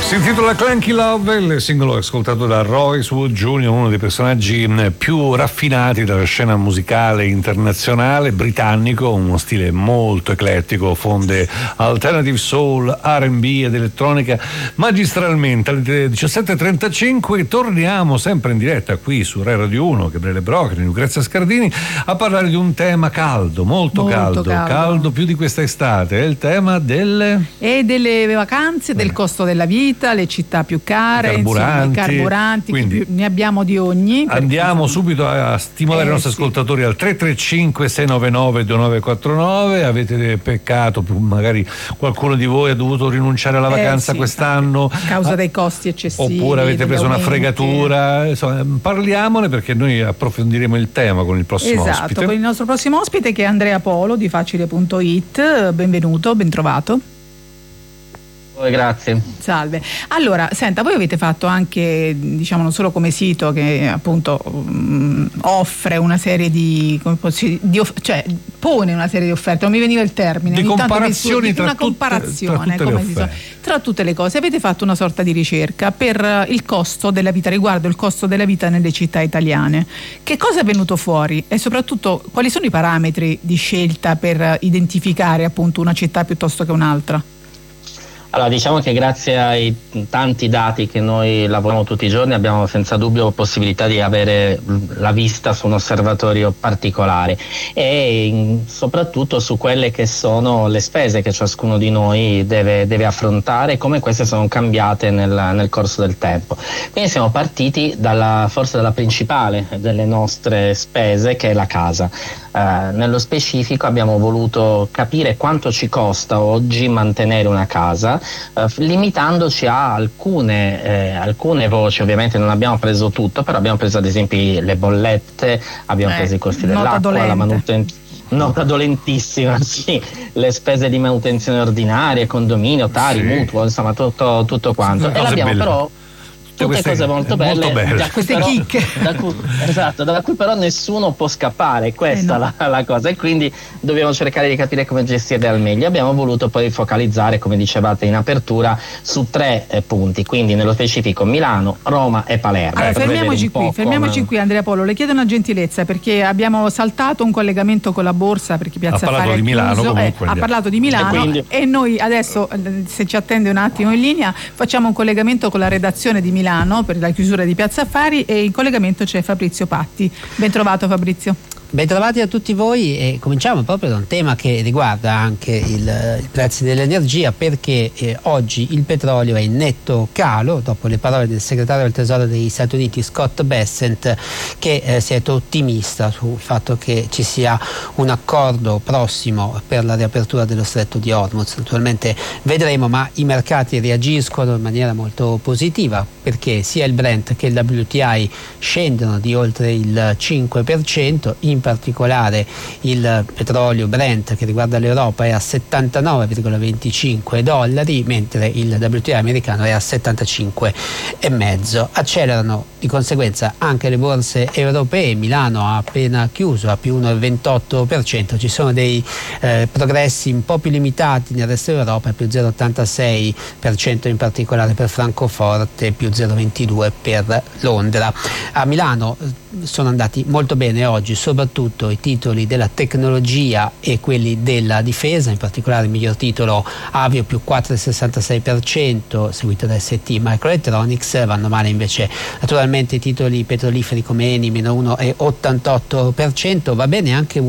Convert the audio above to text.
Si intitola Clanky Love, il singolo ascoltato da Royce Wood Jr., uno dei personaggi più raffinati della scena musicale internazionale, britannico, uno stile molto eclettico, fonde alternative soul, R&B ed elettronica magistralmente. Alle 17.35 torniamo sempre in diretta qui su Rai Radio 1, Gabriele Brocchi, Lucrezia Scardini, a parlare di un tema caldo, molto caldo più di questa estate, è il tema delle vacanze, del costo della vita, le città più care, i carburanti, quindi ne abbiamo di ogni. Andiamo subito a stimolare i nostri ascoltatori al 335 699 2949. Avete peccato, magari qualcuno di voi ha dovuto rinunciare alla vacanza quest'anno a causa dei costi eccessivi, oppure avete preso una fregatura, insomma, parliamone, perché noi approfondiremo il tema con il prossimo ospite. Con il nostro prossimo ospite, che è Andrea Polo di Facile.it. Benvenuto, ben trovato. Grazie. Salve. Allora, senta, voi avete fatto anche, diciamo, non solo come sito che appunto offre una serie cioè pone una serie di offerte, non mi veniva il termine, di comparazioni tra tutte le cose. Avete fatto una sorta di ricerca per il costo della vita, riguardo il costo della vita nelle città italiane. Che cosa è venuto fuori e soprattutto quali sono i parametri di scelta per identificare appunto una città piuttosto che un'altra? Allora, diciamo che grazie ai tanti dati che noi lavoriamo tutti i giorni abbiamo senza dubbio possibilità di avere la vista su un osservatorio particolare e soprattutto su quelle che sono le spese che ciascuno di noi deve affrontare e come queste sono cambiate nel corso del tempo. Quindi siamo partiti forse dalla principale delle nostre spese, che è la casa. Nello specifico abbiamo voluto capire quanto ci costa oggi mantenere una casa, limitandoci a alcune voci. Ovviamente non abbiamo preso tutto, però abbiamo preso ad esempio le bollette, abbiamo preso i costi dell'acqua, la manutenzione. Nota dolentissima, sì, le spese di manutenzione ordinaria, condominio, tari, mutuo, insomma tutto quanto. E l'abbiamo però tutte cose molto belle. Queste chicche da cui però nessuno può scappare, questa è la cosa, e quindi dobbiamo cercare di capire come gestirle al meglio. Abbiamo voluto poi focalizzare, come dicevate in apertura, su 3 punti, quindi nello specifico Milano, Roma e Palermo. Allora, fermiamoci qui Andrea Polo, le chiedo una gentilezza, perché abbiamo saltato un collegamento con la borsa, perché Piazza Affari è chiuso, ha parlato di Milano e noi adesso, se ci attende un attimo in linea, facciamo un collegamento con la redazione di Milano per la chiusura di Piazza Affari, e in collegamento c'è Fabrizio Patti. Ben trovato, Fabrizio. Bentrovati a tutti voi, e cominciamo proprio da un tema che riguarda anche i prezzi dell'energia, perché oggi il petrolio è in netto calo dopo le parole del segretario del Tesoro degli Stati Uniti Scott Bessent, che si è detto ottimista sul fatto che ci sia un accordo prossimo per la riapertura dello stretto di Hormuz. Naturalmente vedremo, ma i mercati reagiscono in maniera molto positiva, perché sia il Brent che il WTI scendono di oltre il 5%, in particolare il petrolio Brent che riguarda l'Europa è a $79,25, mentre il WTI americano è a 75,5. Accelerano di conseguenza anche le borse europee. Milano ha appena chiuso a più 1,28%, ci sono dei progressi un po' più limitati nel resto d'Europa, più 0,86% in particolare per Francoforte, più 0,22% per Londra. A Milano sono andati molto bene oggi soprattutto i titoli della tecnologia e quelli della difesa, in particolare il miglior titolo Avio più 4,66%, seguito da ST Microelectronics. Vanno male invece naturalmente i titoli petroliferi come Eni meno 1,88%. Va bene anche